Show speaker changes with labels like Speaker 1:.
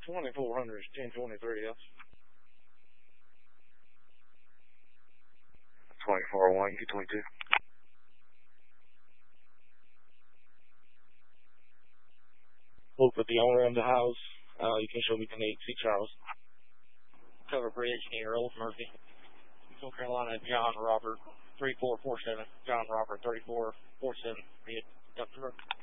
Speaker 1: 2400 is 1023, yes.
Speaker 2: 2401, U22.
Speaker 1: Look with the owner of the house. You can show me the 8 Charles.
Speaker 3: Cover Bridge near Old Murphy. North Carolina, John Robert 3447. John Robert 3447. Read Dr.